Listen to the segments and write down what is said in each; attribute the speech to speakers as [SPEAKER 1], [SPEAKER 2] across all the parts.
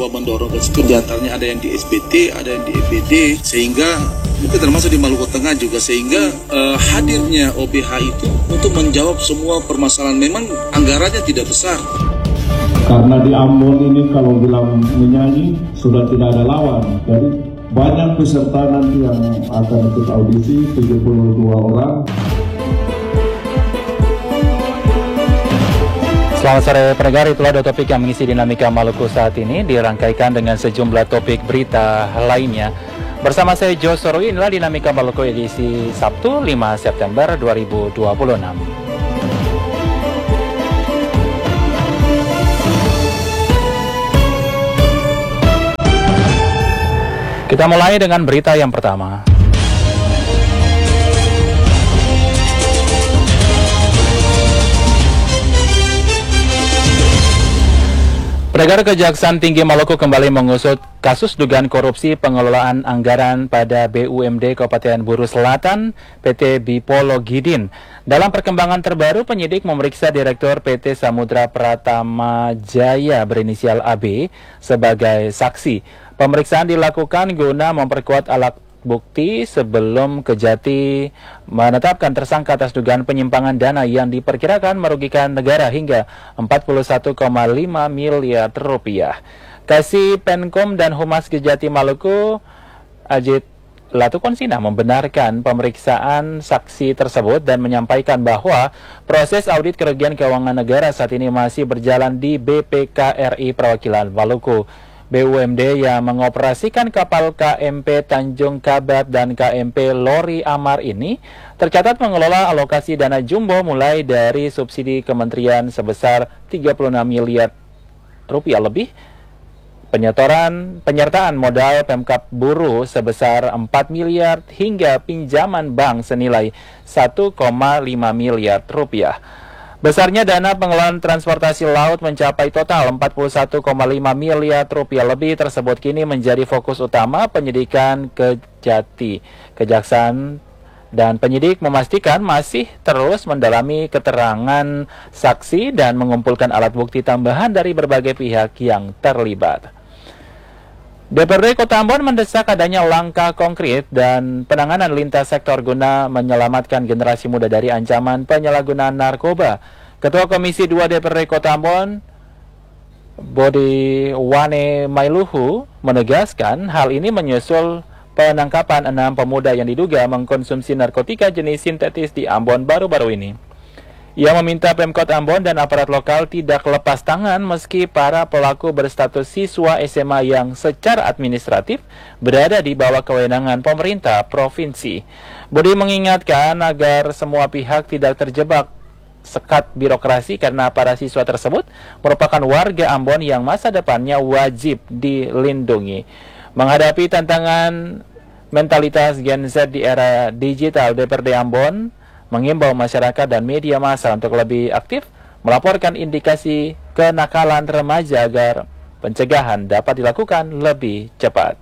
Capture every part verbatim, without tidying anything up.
[SPEAKER 1] mencoba mendorong ke situ, diantaranya ada yang di S B T, ada yang di E B D, sehingga mungkin termasuk di Maluku Tengah juga, sehingga uh, hadirnya O B H itu untuk menjawab semua permasalahan. Memang anggarannya tidak besar.
[SPEAKER 2] Karena di Ambon ini kalau bilang menyanyi sudah tidak ada lawan, jadi banyak peserta nanti yang akan ikut audisi, tujuh puluh dua orang.
[SPEAKER 3] Selamat sore pendengar, itulah dua topik yang mengisi dinamika Maluku saat ini, dirangkaikan dengan sejumlah topik berita lainnya. Bersama saya Jo Sorwi, inilah dinamika Maluku edisi Sabtu lima September dua ribu dua puluh enam. Kita mulai dengan berita yang pertama. Pendengar, Kejaksaan Tinggi Maluku kembali mengusut kasus dugaan korupsi pengelolaan anggaran pada B U M D Kabupaten Buru Selatan P T Bipolo Gidin. Dalam perkembangan terbaru, penyidik memeriksa Direktur P T Samudra Pratama Jaya berinisial A B sebagai saksi. Pemeriksaan dilakukan guna memperkuat alat bukti sebelum Kejati menetapkan tersangka atas dugaan penyimpangan dana yang diperkirakan merugikan negara hingga empat puluh satu koma lima miliar rupiah. Kasih Penkom dan Humas Kejati Maluku, Ajit Latukonsina, membenarkan pemeriksaan saksi tersebut dan menyampaikan bahwa proses audit kerugian keuangan negara saat ini masih berjalan di B P K R I Perwakilan Maluku. B U M D yang mengoperasikan kapal K M P Tanjung Kabat dan K M P Lori Amar ini tercatat mengelola alokasi dana jumbo mulai dari subsidi kementerian sebesar tiga puluh enam miliar rupiah lebih, penyetoran penyertaan modal Pemkab Buru sebesar empat miliar hingga pinjaman bank senilai satu koma lima miliar rupiah. Besarnya dana pengelolaan transportasi laut mencapai total empat puluh satu koma lima miliar rupiah lebih tersebut kini menjadi fokus utama penyidikan Kejati. Kejaksaan dan penyidik memastikan masih terus mendalami keterangan saksi dan mengumpulkan alat bukti tambahan dari berbagai pihak yang terlibat. D P R D Kota Ambon mendesak adanya langkah konkret dan penanganan lintas sektor guna menyelamatkan generasi muda dari ancaman penyalahgunaan narkoba. Ketua Komisi dua D P R D Kota Ambon, Bodiwane Mailuhu, menegaskan hal ini menyusul penangkapan enam pemuda yang diduga mengkonsumsi narkotika jenis sintetis di Ambon baru-baru ini. Ia meminta Pemkot Ambon dan aparat lokal tidak lepas tangan meski para pelaku berstatus siswa S M A yang secara administratif berada di bawah kewenangan pemerintah provinsi. Budi mengingatkan agar semua pihak tidak terjebak sekat birokrasi karena para siswa tersebut merupakan warga Ambon yang masa depannya wajib dilindungi. Menghadapi tantangan mentalitas Gen Z di era digital, D P R D Ambon mengimbau masyarakat dan media massa untuk lebih aktif melaporkan indikasi kenakalan remaja agar pencegahan dapat dilakukan lebih cepat.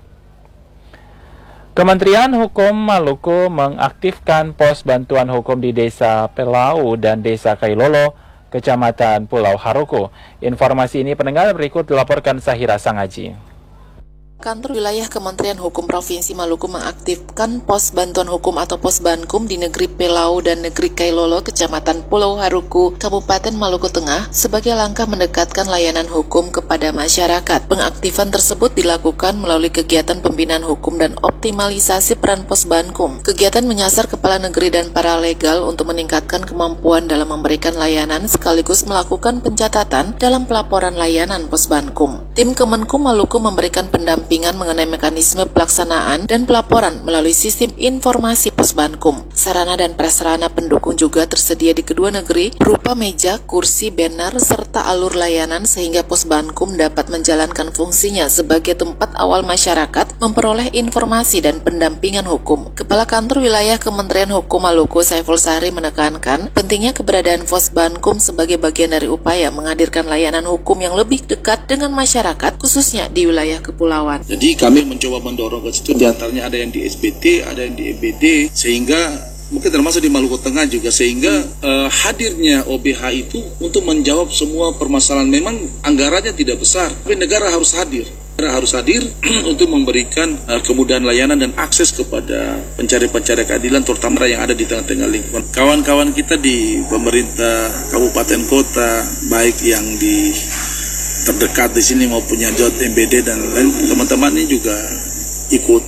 [SPEAKER 3] Kementerian Hukum Maluku mengaktifkan pos bantuan hukum di Desa Pelau dan Desa Kailolo, Kecamatan Pulau Haruku. Informasi ini pendengar berikut dilaporkan Sahira Sangaji.
[SPEAKER 4] Kantor Wilayah Kementerian Hukum Provinsi Maluku mengaktifkan pos bantuan hukum atau pos Bankum di negeri Pelau dan negeri Kailolo, Kecamatan Pulau Haruku, Kabupaten Maluku Tengah sebagai langkah mendekatkan layanan hukum kepada masyarakat. Pengaktifan tersebut dilakukan melalui kegiatan pembinaan hukum dan optimalisasi peran pos Bankum. Kegiatan menyasar kepala negeri dan para legal untuk meningkatkan kemampuan dalam memberikan layanan sekaligus melakukan pencatatan dalam pelaporan layanan pos Bankum. Tim Kemenkum Maluku memberikan pendampingan mengenai mekanisme pelaksanaan dan pelaporan melalui sistem informasi pos Bankum. Sarana dan prasarana pendukung juga tersedia di kedua negeri berupa meja, kursi, banner, serta alur layanan sehingga pos Bankum dapat menjalankan fungsinya sebagai tempat awal masyarakat memperoleh informasi dan pendampingan hukum. Kepala Kantor Wilayah Kementerian Hukum Maluku, Saiful Sahri, menekankan pentingnya keberadaan pos Bankum sebagai bagian dari upaya menghadirkan layanan hukum yang lebih dekat dengan masyarakat, khususnya di wilayah kepulauan.
[SPEAKER 1] Jadi kami mencoba mendorong ke situ, diantaranya ada yang di S B T, ada yang di E B D, sehingga mungkin termasuk di Maluku Tengah juga, sehingga uh, hadirnya O B H itu untuk menjawab semua permasalahan. Memang anggarannya tidak besar, tapi negara harus hadir. harus hadir untuk memberikan uh, kemudahan layanan dan akses kepada pencari-pencari keadilan, terutama yang ada di tengah-tengah lingkungan. Kawan-kawan kita di pemerintah kabupaten kota, baik yang di terdekat di sini maupun yang jauh M B D dan lain, teman-teman ini juga ikut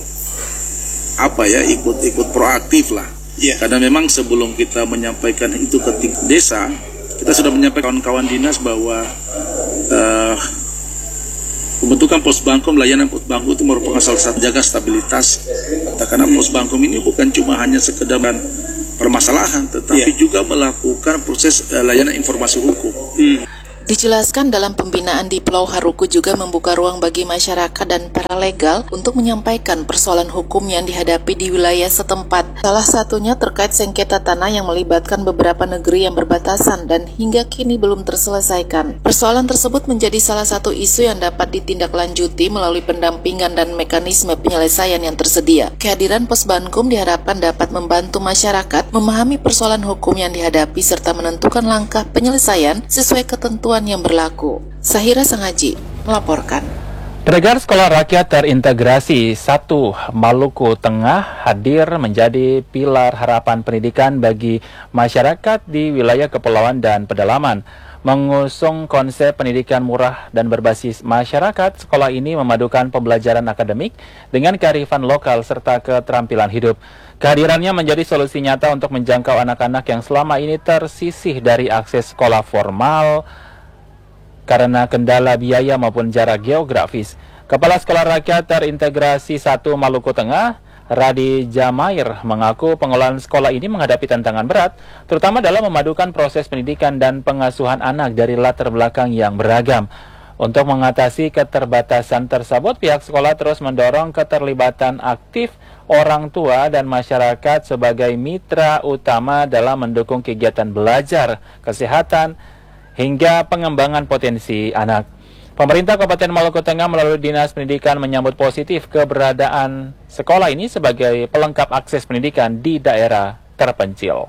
[SPEAKER 1] apa ya, ikut-ikut proaktif lah. Yeah. Karena memang sebelum kita menyampaikan itu ke tingkat desa, kita sudah menyampaikan kawan-kawan dinas bahwa uh, pembentukan Posbankom, layanan Posbankom itu merupakan salah satu jaga stabilitas. Karena Posbankom ini bukan cuma hanya sekedar permasalahan, tetapi yeah. juga melakukan proses uh, layanan informasi hukum. Hmm.
[SPEAKER 4] Dijelaskan dalam pembinaan di Pulau Haruku juga membuka ruang bagi masyarakat dan paralegal untuk menyampaikan persoalan hukum yang dihadapi di wilayah setempat. Salah satunya terkait sengketa tanah yang melibatkan beberapa negeri yang berbatasan dan hingga kini belum terselesaikan. Persoalan tersebut menjadi salah satu isu yang dapat ditindaklanjuti melalui pendampingan dan mekanisme penyelesaian yang tersedia. Kehadiran Posbankum diharapkan dapat membantu masyarakat memahami persoalan hukum yang dihadapi serta menentukan langkah penyelesaian sesuai ketentuan yang berlaku. Sahira Sangaji melaporkan.
[SPEAKER 3] Pendengar, Sekolah Rakyat Terintegrasi satu Maluku Tengah hadir menjadi pilar harapan pendidikan bagi masyarakat di wilayah kepulauan dan pedalaman. Mengusung konsep pendidikan murah dan berbasis masyarakat, sekolah ini memadukan pembelajaran akademik dengan kearifan lokal serta keterampilan hidup. Kehadirannya menjadi solusi nyata untuk menjangkau anak-anak yang selama ini tersisih dari akses sekolah formal karena kendala biaya maupun jarak geografis. Kepala Sekolah Rakyat Terintegrasi satu Maluku Tengah, Radi Jamair, mengaku pengelolaan sekolah ini menghadapi tantangan berat, terutama dalam memadukan proses pendidikan dan pengasuhan anak dari latar belakang yang beragam. Untuk mengatasi keterbatasan tersebut, pihak sekolah terus mendorong keterlibatan aktif orang tua dan masyarakat sebagai mitra utama dalam mendukung kegiatan belajar, kesehatan, hingga pengembangan potensi anak. Pemerintah Kabupaten Maluku Tengah melalui Dinas Pendidikan menyambut positif keberadaan sekolah ini sebagai pelengkap akses pendidikan di daerah terpencil.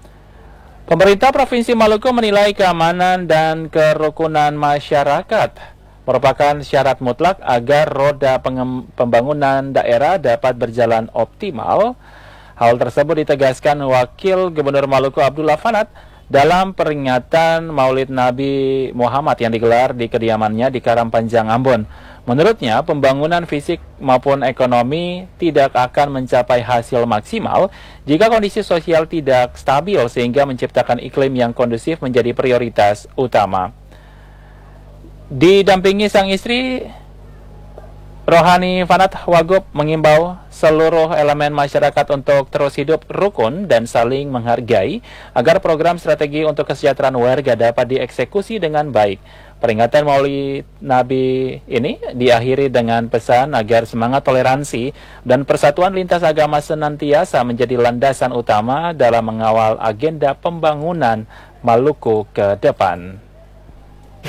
[SPEAKER 3] Pemerintah Provinsi Maluku menilai keamanan dan kerukunan masyarakat merupakan syarat mutlak agar roda pembangunan daerah dapat berjalan optimal. Hal tersebut ditegaskan Wakil Gubernur Maluku Abdullah Fanat dalam peringatan Maulid Nabi Muhammad yang digelar di kediamannya di Karangpanjang, Ambon. Menurutnya, pembangunan fisik maupun ekonomi tidak akan mencapai hasil maksimal jika kondisi sosial tidak stabil sehingga menciptakan iklim yang kondusif menjadi prioritas utama. Didampingi sang istri, Rohani Fanat Wagub mengimbau seluruh elemen masyarakat untuk terus hidup rukun dan saling menghargai agar program strategi untuk kesejahteraan warga dapat dieksekusi dengan baik. Peringatan Maulid Nabi ini diakhiri dengan pesan agar semangat toleransi dan persatuan lintas agama senantiasa menjadi landasan utama dalam mengawal agenda pembangunan Maluku ke depan.